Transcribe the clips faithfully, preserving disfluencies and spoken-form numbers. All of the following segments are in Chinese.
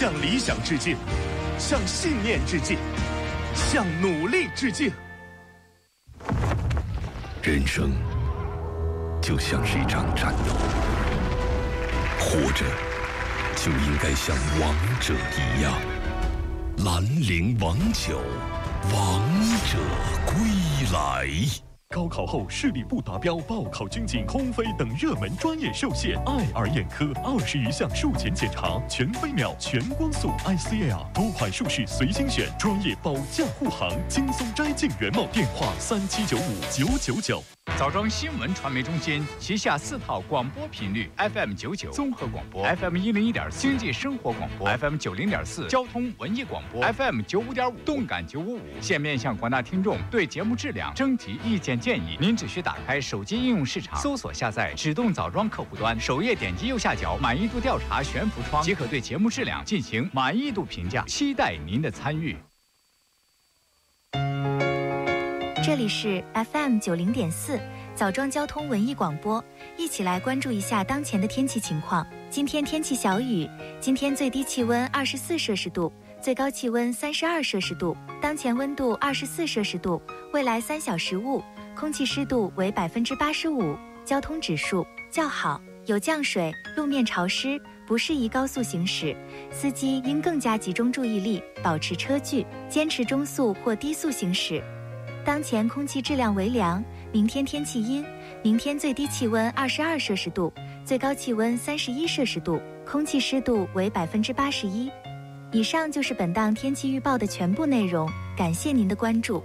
向理想致敬，向信念致敬，向努力致敬。 人生就像是一场战斗，活着就应该像王者一样。兰陵王酒，王者归来。 高考后视力不达标、报考军警、空飞等热门专业受限，爱尔眼科二十余项术前检查，全飞秒、全光速 I C L， 多款术式随心选，专业保驾护航，轻松摘镜圆梦。电话三七九五九九九。 枣庄新闻传媒中心旗下四套广播频率 F M 九九综合广播 ，F M 一零一点四经济生活广播 ，F M 九零点四交通文艺广播 ，F M 九五点五动感九五五。现面向广大听众对节目质量征集意见建议，您只需打开手机应用市场，搜索下载指动枣庄客户端，首页点击右下角满意度调查悬浮窗，即可对节目质量进行满意度评价。期待您的参与。 这里是 F M 九零点四枣庄交通文艺广播，一起来关注一下当前的天气情况。今天天气小雨，今天最低气温二十四摄氏度，最高气温三十二摄氏度，当前温度二十四摄氏度，未来三小时雾，空气湿度为百分之八十五，交通指数较好，有降水，路面潮湿，不适宜高速行驶，司机应更加集中注意力，保持车距，坚持中速或低速行驶。当前空气质量为良，明天天气阴，明天最低气温二十二摄氏度，最高气温三十一摄氏度，空气湿度为百分之八十一。以上就是本档天气预报的全部内容，感谢您的关注。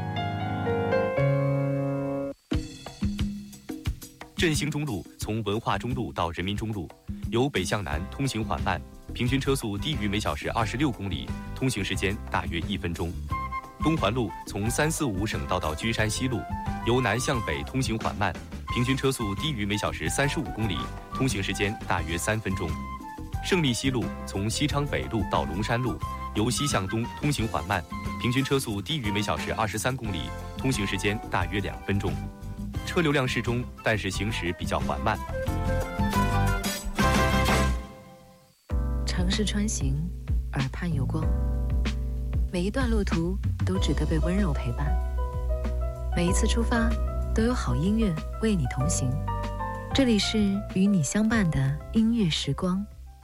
振兴中路从文化中路到人民中路，由北向南通行缓慢，平均车速低于每小时二十六公里，通行时间大约一分钟。东环路从三四五省道到居山西路，由南向北通行缓慢，平均车速低于每小时三十五公里，通行时间大约三分钟。胜利西路从西昌北路到龙山路，由西向东通行缓慢，平均车速低于每小时二十三公里，通行时间大约两分钟。车流量适中，但是行驶比较缓慢。 城市穿行，耳畔有光，每一段路途都值得被温柔陪伴，每一次出发都有好音乐为你同行。这里是与你相伴的音乐时光。